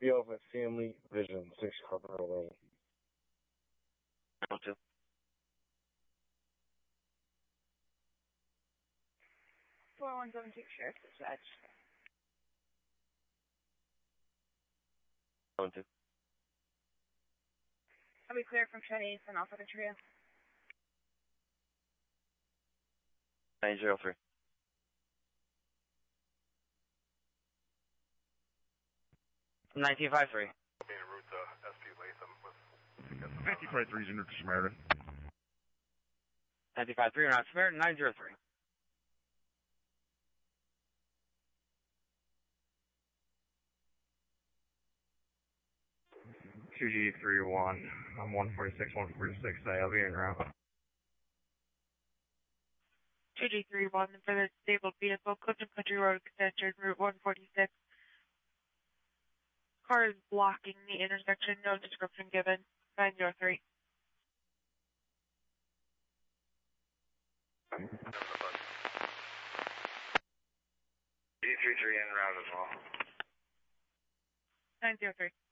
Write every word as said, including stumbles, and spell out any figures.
be over at Family Vision, six Carpenter Lane. One two. four one seven six Sheriff Dispatch. One two. I'll be clear from Chinese and off of the trio. Nine zero three. Nineteen five three. Being en route to S P Latham with nineteen five three is in route to Samaritan. Nineteen five three. We're not Samaritan. Nine zero three. two G three one. I'm one forty-six, one forty-six. I'll be en route. two G three one for the disabled vehicle, Clifton Country Road Extension, Route one forty-six. Car is blocking the intersection, no description given. nine zero three. G three three en route as well. nine zero three.